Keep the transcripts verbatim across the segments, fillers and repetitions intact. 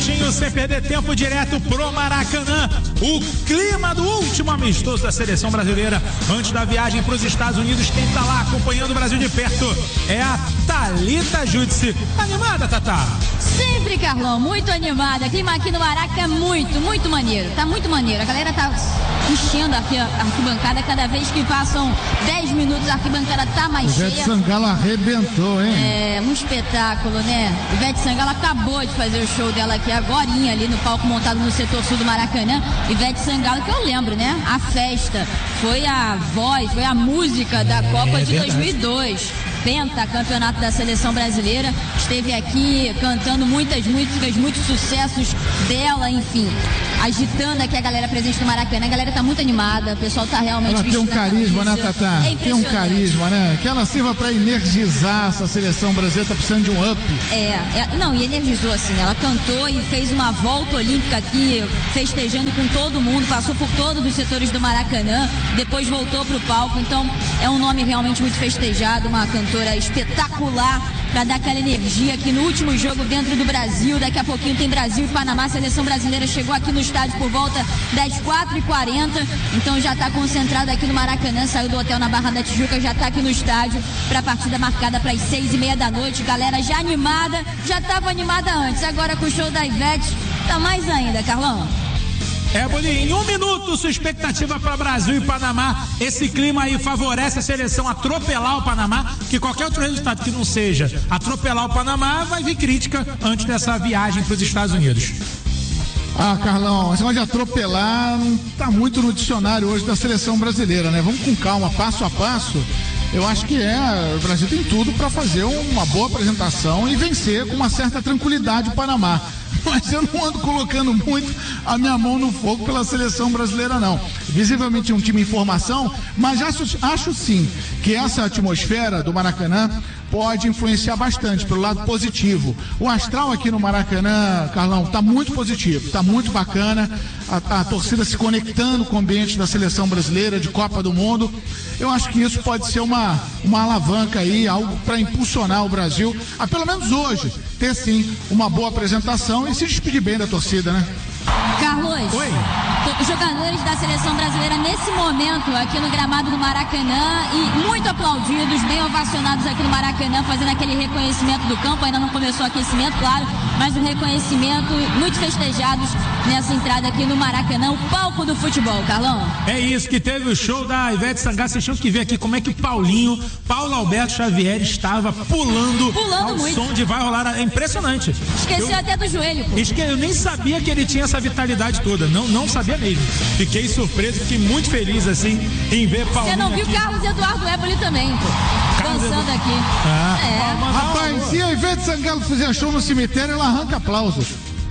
minutinhos sem perder tempo, direto pro Maracanã. O clima do último amistoso da seleção brasileira antes da viagem para os Estados Unidos. Quem tá lá acompanhando o Brasil de perto é a Thalita Judice. Animada, Tatá? Sempre, Carlão, muito animada. Clima aqui no Maraca é muito, muito maneiro. Tá muito maneiro. A galera tá enchendo aqui a arquibancada. Cada vez que passam dez minutos, a arquibancada tá mais cheia. Ivete Sangalo arrebentou, hein? É, um espetáculo, né? Ivete Sangalo acabou de fazer o show dela aqui agorinha, ali no palco montado no setor sul do Maracanã. Ivete Sangalo, que eu lembro, né? A festa foi a voz, foi a música da Copa é, de verdade. dois mil e dois. Penta, campeonato da seleção brasileira, esteve aqui cantando muitas músicas, muitos sucessos dela, enfim, agitando aqui a galera presente no Maracanã. A galera tá muito animada, o pessoal tá realmente... Ela tem um carisma, né, Tatá? É tem um carisma, né? Que ela sirva pra energizar essa seleção brasileira, tá precisando de um up. É, é não, e energizou assim, ela cantou e fez uma volta olímpica aqui, festejando com todo mundo, passou por todos os setores do Maracanã, depois voltou pro palco, então é um nome realmente muito festejado, uma cantora espetacular para dar aquela energia aqui no último jogo dentro do Brasil. Daqui a pouquinho tem Brasil e Panamá. A seleção brasileira chegou aqui no estádio por volta das quatro e quarenta, então já está concentrada aqui no Maracanã, saiu do hotel na Barra da Tijuca, já está aqui no estádio para a partida marcada para as seis e meia da noite. Galera já animada, já estava animada antes, agora com o show da Ivete tá mais ainda, Carlão. É, Bolinho, em um minuto, sua expectativa para Brasil e Panamá. Esse clima aí favorece a seleção atropelar o Panamá, que qualquer outro resultado que não seja atropelar o Panamá, vai vir crítica antes dessa viagem para os Estados Unidos. Ah, Carlão, esse negócio de atropelar não tá muito no dicionário hoje da seleção brasileira, né? Vamos com calma, passo a passo. Eu acho que é, o Brasil tem tudo para fazer uma boa apresentação e vencer com uma certa tranquilidade o Panamá. Mas eu não ando colocando muito a minha mão no fogo pela seleção brasileira, não. Visivelmente um time em formação, mas acho, acho sim que essa atmosfera do Maracanã pode influenciar bastante pelo lado positivo. O astral aqui no Maracanã, Carlão, tá muito positivo, tá muito bacana. A, a torcida se conectando com o ambiente da seleção brasileira, de Copa do Mundo. Eu acho que isso pode ser uma, uma alavanca aí, algo para impulsionar o Brasil, a pelo menos hoje, ter sim uma boa apresentação e se despedir bem da torcida, né? Carlos, Oi. Os jogadores da seleção brasileira nesse momento aqui no gramado do Maracanã e muito aplaudidos, bem ovacionados aqui no Maracanã, fazendo aquele reconhecimento do campo. Ainda não começou o aquecimento, claro, mas um reconhecimento, muito festejados nessa entrada aqui no Maracanã, o palco do futebol, Carlão. É isso, que teve o show da Ivete Sangalo. Vocês tinham que ver aqui como é que o Paulinho, Paulo Alberto Xavier, estava pulando, pulando ao muito. som de Vai Rolar. É impressionante. Esqueceu eu, até do joelho, pô. Isso que eu nem sabia que ele tinha essa vitalidade toda, não, não sabia mesmo. Fiquei surpreso, fiquei muito feliz assim em ver Paulinho. Você não viu aqui. Carlos Eduardo Éboli também, pô, dançando Edu... aqui. Ah, é. Rapaz, se a Ivete Sangalo fizer show no cemitério, ela arranca aplausos.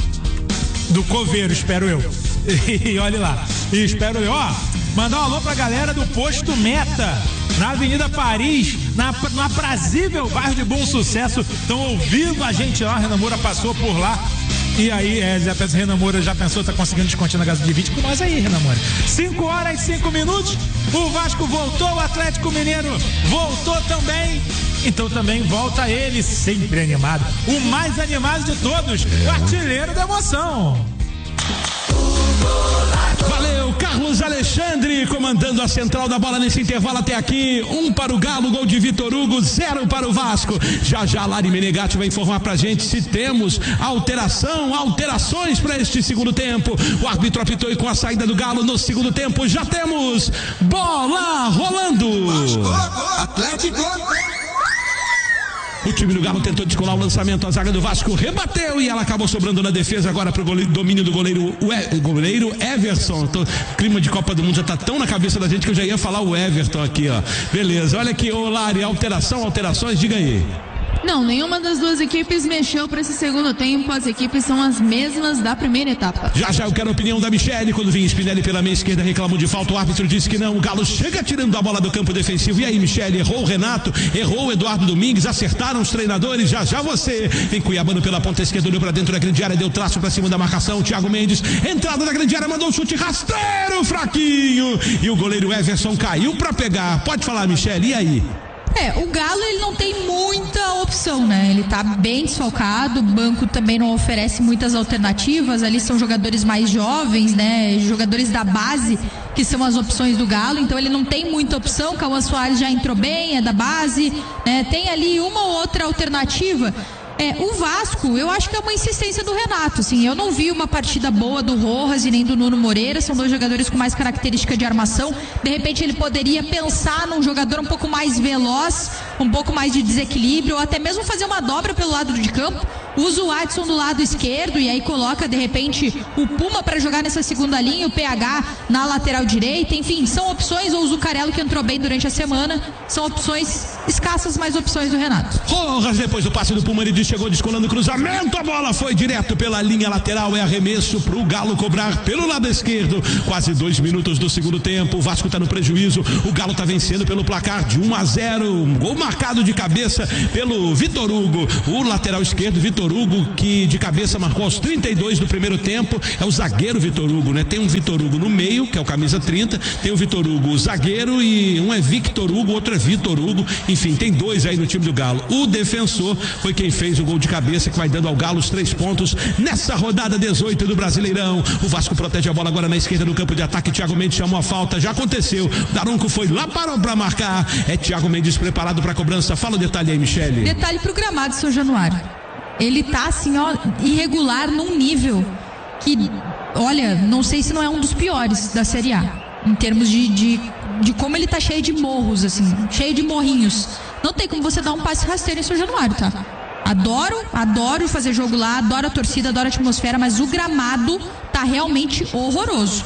Do coveiro, espero eu. E olha lá, e espero eu, ó, mandar um alô pra galera do Posto Meta, na Avenida Paris, na, no aprazível bairro de Bom Sucesso. Estão ouvindo a gente lá, a Renan Moura passou por lá. E aí, é, já pensa, Renan Moura já pensou, tá conseguindo desconto na casa de vinte com nós aí, Renan Moura. cinco horas e cinco minutos, o Vasco voltou, o Atlético Mineiro voltou também. Então também volta ele, sempre animado, o mais animado de todos, o artilheiro da emoção. Valeu, Carlos Alexandre comandando a central da bola nesse intervalo até aqui. Um para o Galo, gol de Vitor Hugo, zero para o Vasco. Já já Lari Menegatti vai informar pra gente se temos alteração, alterações para este segundo tempo. O árbitro apitou e com a saída do Galo no segundo tempo já temos bola rolando. Atlético. O time do Galo tentou descolar o lançamento, a zaga do Vasco rebateu e ela acabou sobrando na defesa agora para o domínio do goleiro, o goleiro Everson. Tô, clima de Copa do Mundo já tá tão na cabeça da gente que eu já ia falar o Everton aqui, ó. Beleza, olha aqui, ô Lari, alteração, alterações, diga aí. Não, nenhuma das duas equipes mexeu para esse segundo tempo. As equipes são as mesmas da primeira etapa. Já já eu quero a opinião da Michele. Quando vinha Spinelli pela meia esquerda, reclamou de falta. O árbitro disse que não. O Galo chega tirando a bola do campo defensivo. E aí, Michele? Errou o Renato, errou o Eduardo Domingues. Acertaram os treinadores. Já já você. Vem Cuiabano pela ponta esquerda, olhou para dentro da grande área, deu traço para cima da marcação. Thiago Mendes, entrada da grande área, mandou um chute rasteiro, fraquinho. E o goleiro Everson caiu para pegar. Pode falar, Michele. E aí? É, o Galo ele não tem muita opção, né? Ele tá bem desfalcado, o banco também não oferece muitas alternativas, ali são jogadores mais jovens, né? Jogadores da base que são as opções do Galo, então ele não tem muita opção. Cauã Soares já entrou bem, é da base, né? Tem ali uma ou outra alternativa. É, o Vasco, eu acho que é uma insistência do Renato, assim, eu não vi uma partida boa do Rojas e nem do Nuno Moreira, são dois jogadores com mais característica de armação, de repente ele poderia pensar num jogador um pouco mais veloz, um pouco mais de desequilíbrio, ou até mesmo fazer uma dobra pelo lado de campo, usa o Adson do lado esquerdo e aí coloca de repente o Puma para jogar nessa segunda linha, o P H na lateral direita, enfim, são opções, ou o Zucarello que entrou bem durante a semana, são opções escassas, mas opções do Renato. Rojas, depois do passe do Puma, ele chegou descolando o cruzamento, a bola foi direto pela linha lateral, é arremesso pro Galo cobrar pelo lado esquerdo, quase dois minutos do segundo tempo, o Vasco tá no prejuízo, o Galo tá vencendo pelo placar de um a zero, um gol marcado de cabeça pelo Vitor Hugo, o lateral esquerdo, Vitor Hugo, que de cabeça marcou aos trinta e dois do primeiro tempo, é o zagueiro Vitor Hugo, né? Tem um Vitor Hugo no meio, que é o camisa trinta, tem o Vitor Hugo o zagueiro e um é Victor Hugo, outro é Vitor Hugo, enfim, tem dois aí no time do Galo. O defensor foi quem fez o gol de cabeça, que vai dando ao Galo os três pontos nessa rodada dezoito do Brasileirão. O Vasco protege a bola agora na esquerda no campo de ataque, Thiago Mendes chamou a falta, já aconteceu, Daronco foi lá para, para marcar, é Thiago Mendes preparado para a cobrança. Fala o detalhe aí, Michele. Detalhe pro gramado de São Januário, ele tá assim, ó, irregular num nível que, olha, não sei se não é um dos piores da Série A, em termos de, de, de como ele tá cheio de morros, assim, cheio de morrinhos. Não tem como você dar um passe rasteiro em São Januário, tá? Adoro, adoro fazer jogo lá, adoro a torcida, adoro a atmosfera, mas o gramado tá realmente horroroso.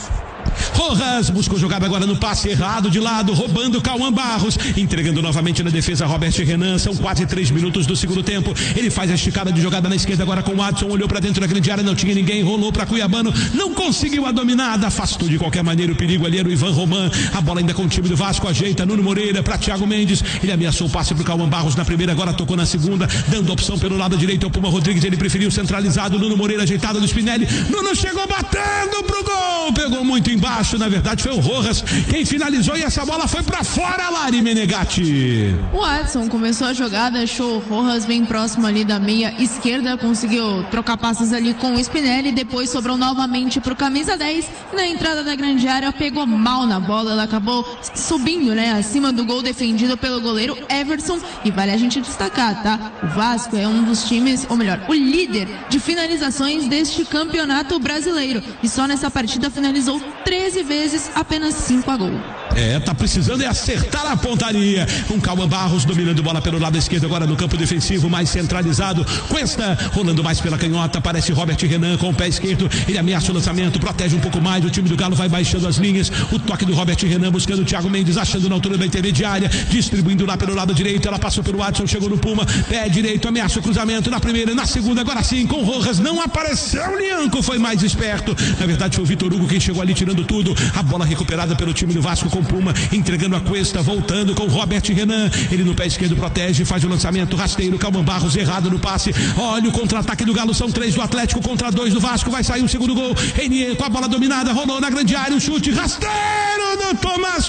Rojas buscou jogada agora no passe errado de lado, roubando Cauã Barros, entregando novamente na defesa Robert Renan. São quase três minutos do segundo tempo. Ele faz a esticada de jogada na esquerda agora com o Adson, olhou para dentro da grande área, não tinha ninguém, rolou para Cuiabano, não conseguiu a dominada, afastou de qualquer maneira o perigo ali, era o Ivan Roman. A bola ainda com o time do Vasco, ajeita Nuno Moreira para Thiago Mendes, ele ameaçou o passe para o Cauã Barros na primeira, agora tocou na segunda, dando opção pelo lado direito ao Puma Rodrigues, ele preferiu centralizado, Nuno Moreira ajeitado do Spinelli, Nuno chegou batendo pro gol, pegou muito embaixo, na verdade foi o Rojas quem finalizou e essa bola foi pra fora, Lari Menegatti. O Adson começou a jogada, achou o Rojas bem próximo ali da meia esquerda, conseguiu trocar passes ali com o Spinelli, depois sobrou novamente pro camisa dez, na entrada da grande área pegou mal na bola, ela acabou subindo, né, acima do gol defendido pelo goleiro Everson, e vale a gente destacar, tá? O Vasco é um dos times, ou melhor, o líder de finalizações deste campeonato brasileiro, e só nessa partida finalizou treze vezes, apenas cinco a gol. É, tá precisando é acertar a pontaria. Com Cauã Barros dominando bola pelo lado esquerdo, agora no campo defensivo, mais centralizado. Cuesta rolando mais pela canhota, parece Robert Renan com o pé esquerdo. Ele ameaça o lançamento, protege um pouco mais. O time do Galo vai baixando as linhas. O toque do Robert Renan buscando o Thiago Mendes, achando na altura da intermediária, distribuindo lá pelo lado direito. Ela passou pelo Adson, chegou no Puma, pé direito, ameaça o cruzamento na primeira, na segunda, agora sim, com Rojas. Não apareceu, o Lianco foi mais esperto. Na verdade, foi o Vitor Hugo quem chegou ali tirando tudo. A bola recuperada pelo time do Vasco com Puma, entregando a Cuesta, voltando com Robert Renan, ele no pé esquerdo protege, faz o lançamento rasteiro, Cauã Barros errado no passe, olha o contra-ataque do Galo, são três do Atlético contra dois do Vasco, vai sair o segundo gol, Renier com a bola dominada, rolou na grande área, o chute rasteiro do Tomás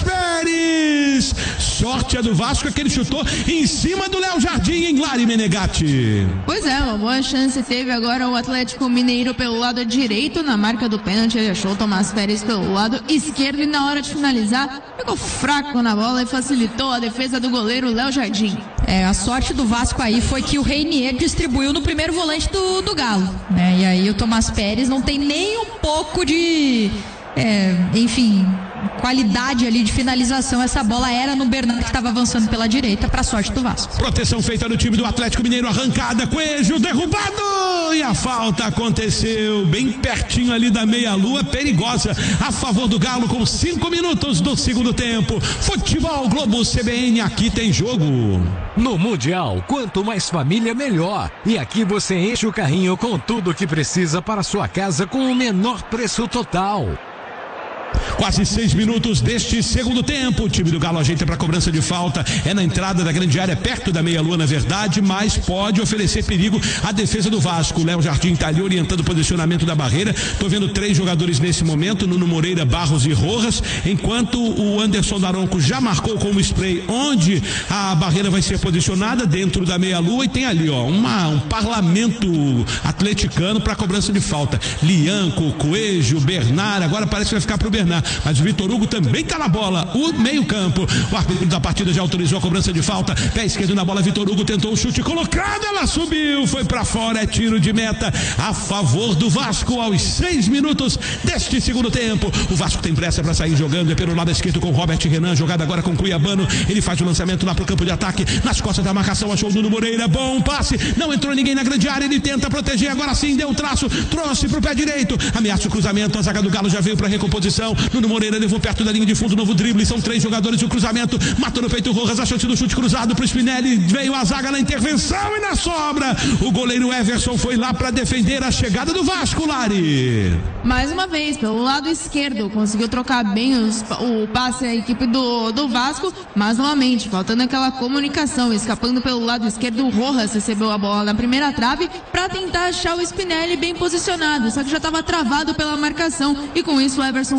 Pérez, sorte é do Vasco, é que ele chutou em cima do Léo Jardim, em Lari Menegatti. Pois é, uma boa chance teve agora o Atlético Mineiro pelo lado direito, na marca do pênalti, ele achou o Tomás Pérez pelo lado esquerdo e na hora de finalizar, ficou fraco na bola e facilitou a defesa do goleiro Léo Jardim. É, a sorte do Vasco aí foi que o Reinier distribuiu no primeiro volante do, do Galo, né? E aí o Tomás Pérez não tem nem um pouco de, é, enfim, qualidade ali de finalização. Essa bola era no Bernardo, que estava avançando pela direita, para sorte do Vasco. Proteção feita no time do Atlético Mineiro, arrancada, Coelho derrubado e a falta aconteceu bem pertinho ali da meia-lua, perigosa, a favor do Galo com cinco minutos do segundo tempo. Futebol Globo C B N, aqui tem jogo. No Mundial, quanto mais família, melhor. E aqui você enche o carrinho com tudo que precisa para sua casa com o menor preço total. Quase seis minutos deste segundo tempo. O time do Galo ajeita para cobrança de falta. É na entrada da grande área, perto da meia-lua, na verdade, mas pode oferecer perigo à defesa do Vasco. O Léo Jardim está ali orientando o posicionamento da barreira. Tô vendo três jogadores nesse momento: Nuno Moreira, Barros e Rojas. Enquanto o Anderson Daronco já marcou com o spray onde a barreira vai ser posicionada, dentro da meia-lua, e tem ali, ó, uma, um parlamento atleticano para cobrança de falta. Lianco, Coelho, Bernard. Agora parece que vai ficar pro Bernard, mas o Vitor Hugo também tá na bola. O meio-campo. O árbitro da partida já autorizou a cobrança de falta. Pé esquerdo na bola, Vitor Hugo tentou o chute colocado, ela subiu, foi pra fora, é tiro de meta a favor do Vasco aos seis minutos deste segundo tempo. O Vasco tem pressa para sair jogando, é pelo lado esquerdo com Robert Renan, jogada agora com Cuiabano. Ele faz o lançamento lá pro campo de ataque, nas costas da marcação, achou o Nuno Moreira, bom passe, não entrou ninguém na grande área, ele tenta proteger, agora sim deu o traço, trouxe pro pé direito, ameaça o cruzamento, a zaga do Galo já veio pra recomposição. Nuno Moreira levou perto da linha de fundo, novo drible, são três jogadores, o cruzamento, matou no peito o Rojas, a chance do chute cruzado pro Spinelli, veio a zaga na intervenção e na sobra, o goleiro Everson foi lá para defender a chegada do Vasco, Lari. Mais uma vez, pelo lado esquerdo, conseguiu trocar bem os, o passe à equipe do, do Vasco, mas novamente, faltando aquela comunicação, escapando pelo lado esquerdo, o Rojas recebeu a bola na primeira trave para tentar achar o Spinelli bem posicionado, só que já estava travado pela marcação, e com isso o Everson